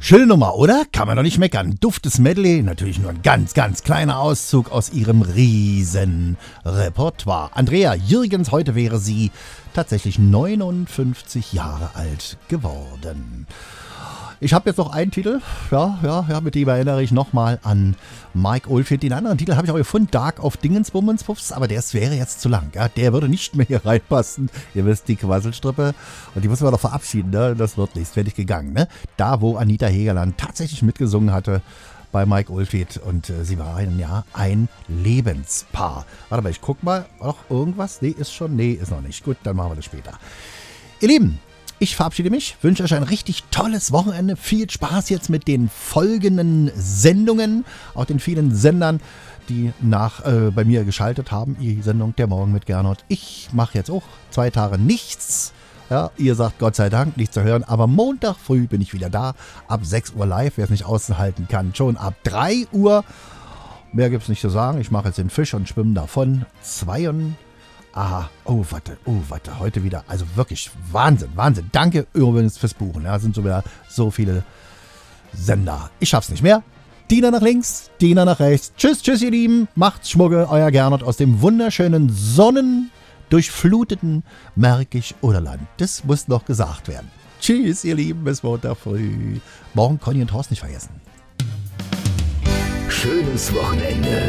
Schöne Nummer, oder? Kann man doch nicht meckern. Duftes Medley, natürlich nur ein ganz, ganz kleiner Auszug aus ihrem riesen Repertoire. Andrea Jürgens, heute wäre sie tatsächlich 59 Jahre alt geworden. Ich habe jetzt noch einen Titel, ja, mit dem erinnere ich nochmal an Mike Oldfield. Den anderen Titel habe ich auch gefunden, Dark of Dingensbummenspuffs, aber der wäre jetzt zu lang. Ja? Der würde nicht mehr hier reinpassen. Ihr wisst, die Quasselstrippe. Und die müssen wir doch verabschieden, ne? Das wird nichts, fertig gegangen. Ne? Da, wo Anita Hegerland tatsächlich mitgesungen hatte bei Mike Oldfield und sie war ein Lebenspaar. Warte mal, ich guck mal, noch irgendwas? Nee, ist noch nicht. Gut, dann machen wir das später. Ihr Lieben, ich verabschiede mich, wünsche euch ein richtig tolles Wochenende. Viel Spaß jetzt mit den folgenden Sendungen, auch den vielen Sendern, die bei mir geschaltet haben. Die Sendung Der Morgen mit Gernot. Ich mache jetzt auch 2 Tage nichts. Ja, ihr sagt Gott sei Dank, nichts zu hören. Aber Montag früh bin ich wieder da. Ab 6 Uhr live, wer es nicht aushalten kann. Schon ab 3 Uhr. Mehr gibt es nicht zu sagen. Ich mache jetzt den Fisch und schwimme davon. Aha, warte, heute wieder, also wirklich Wahnsinn. Danke übrigens fürs Buchen, ja, sind so wieder so viele Sender. Ich schaff's nicht mehr. Dina nach links, Dina nach rechts. Tschüss, ihr Lieben, macht's Schmucke, euer Gernot aus dem wunderschönen, sonnendurchfluteten Märkisch-Oderland. Das muss noch gesagt werden. Tschüss, ihr Lieben, bis Montag früh. Morgen Conny und Horst nicht vergessen. Schönes Wochenende.